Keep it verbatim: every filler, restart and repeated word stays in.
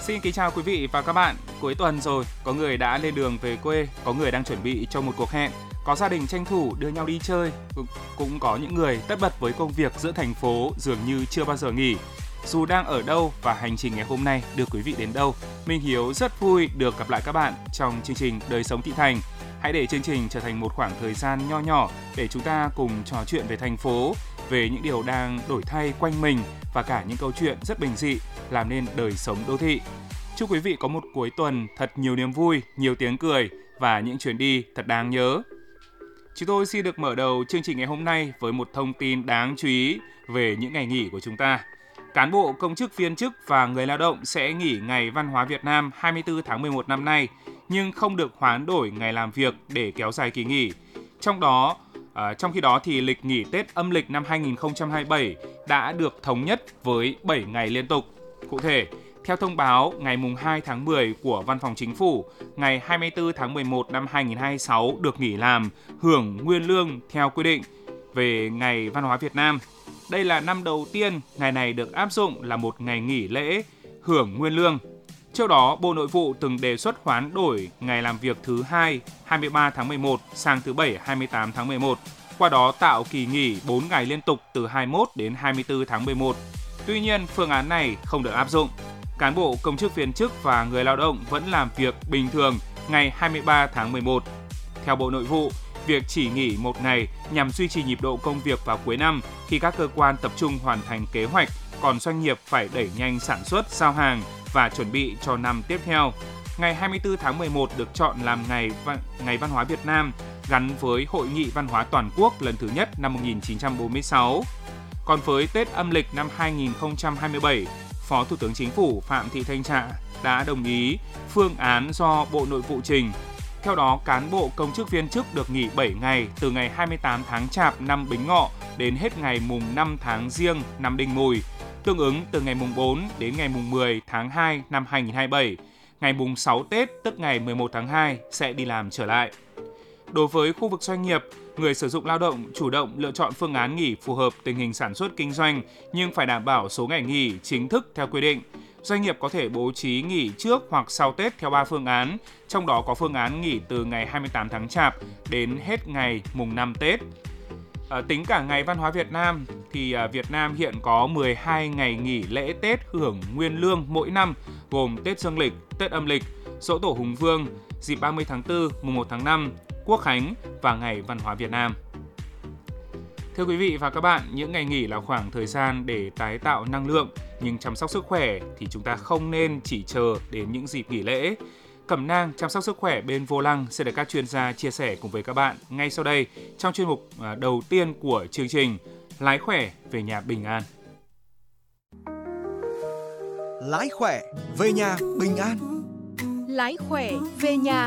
Xin kính chào quý vị và các bạn. Cuối tuần rồi, có người đã lên đường về quê, có người đang chuẩn bị cho một cuộc hẹn, có gia đình tranh thủ đưa nhau đi chơi, cũng có những người tất bật với công việc giữa thành phố dường như chưa bao giờ nghỉ. Dù đang ở đâu và hành trình ngày hôm nay đưa quý vị đến đâu, Minh Hiếu rất vui được gặp lại các bạn trong chương trình Đời sống thị thành. Hãy để chương trình trở thành một khoảng thời gian nho nhỏ để chúng ta cùng trò chuyện về thành phố, về những điều đang đổi thay quanh mình và cả những câu chuyện rất bình dị làm nên đời sống đô thị. Chúc quý vị có một cuối tuần thật nhiều niềm vui, nhiều tiếng cười và những chuyến đi thật đáng nhớ. Chúng tôi xin được mở đầu chương trình ngày hôm nay với một thông tin đáng chú ý về những ngày nghỉ của chúng ta. Cán bộ, công chức, viên chức và người lao động sẽ nghỉ Ngày Văn hóa Việt Nam hai mươi tư tháng mười một năm nay, nhưng không được hoán đổi ngày làm việc để kéo dài kỳ nghỉ. Trong đó, à, trong khi đó thì lịch nghỉ Tết âm lịch năm hai nghìn không trăm hai mươi bảy đã được thống nhất với bảy ngày liên tục. Cụ thể, theo thông báo ngày hai tháng mười của Văn phòng Chính phủ, ngày hai mươi tư tháng mười một năm hai nghìn không trăm hai mươi sáu được nghỉ làm, hưởng nguyên lương theo quy định về Ngày Văn hóa Việt Nam. Đây là năm đầu tiên ngày này được áp dụng là một ngày nghỉ lễ hưởng nguyên lương. Trước đó, Bộ Nội vụ từng đề xuất hoán đổi ngày làm việc thứ hai hai mươi ba tháng mười một sang thứ bảy hai mươi tám tháng mười một, qua đó tạo kỳ nghỉ bốn ngày liên tục từ hai mươi mốt đến hai mươi tư tháng mười một. Tuy nhiên, phương án này không được áp dụng. Cán bộ, công chức, viên chức và người lao động vẫn làm việc bình thường ngày hai mươi ba tháng mười một. Theo Bộ Nội vụ, việc chỉ nghỉ một ngày nhằm duy trì nhịp độ công việc vào cuối năm khi các cơ quan tập trung hoàn thành kế hoạch, còn doanh nghiệp phải đẩy nhanh sản xuất, giao hàng và chuẩn bị cho năm tiếp theo. Ngày hai mươi tư tháng mười một được chọn làm ngày văn, ngày văn hóa Việt Nam gắn với Hội nghị Văn hóa Toàn quốc lần thứ nhất năm một nghìn chín trăm bốn mươi sáu. Còn với Tết âm lịch năm hai nghìn không trăm hai mươi bảy, Phó Thủ tướng Chính phủ Phạm Thị Thanh Trà đã đồng ý phương án do Bộ Nội vụ trình. Theo đó, cán bộ, công chức, viên chức được nghỉ bảy ngày từ ngày hai mươi tám tháng Chạp năm Bính Ngọ đến hết ngày mùng năm tháng Giêng năm Đinh Mùi, tương ứng từ ngày mùng bốn đến ngày mùng mười tháng hai năm hai nghìn không trăm hai mươi bảy. Ngày mùng sáu Tết, tức ngày mười một tháng hai, sẽ đi làm trở lại. Đối với khu vực doanh nghiệp, người sử dụng lao động chủ động lựa chọn phương án nghỉ phù hợp tình hình sản xuất kinh doanh nhưng phải đảm bảo số ngày nghỉ chính thức theo quy định. Doanh nghiệp có thể bố trí nghỉ trước hoặc sau Tết theo ba phương án, trong đó có phương án nghỉ từ ngày hai mươi tám tháng Chạp đến hết ngày mùng năm Tết. À, tính cả Ngày Văn hóa Việt Nam thì à, Việt Nam hiện có mười hai ngày nghỉ lễ Tết hưởng nguyên lương mỗi năm, gồm Tết Dương lịch, Tết âm lịch, Giỗ Tổ Hùng Vương, dịp ba mươi tháng tư, mùng một tháng năm, Quốc khánh và Ngày Văn hóa Việt Nam. Thưa quý vị và các bạn, những ngày nghỉ là khoảng thời gian để tái tạo năng lượng, nhưng chăm sóc sức khỏe thì chúng ta không nên chỉ chờ đến những dịp nghỉ lễ. Cẩm nang chăm sóc sức khỏe bên vô lăng sẽ được các chuyên gia chia sẻ cùng với các bạn ngay sau đây trong chuyên mục đầu tiên của chương trình Lái khỏe về nhà bình an. Lái khỏe về nhà bình an. Lái khỏe về nhà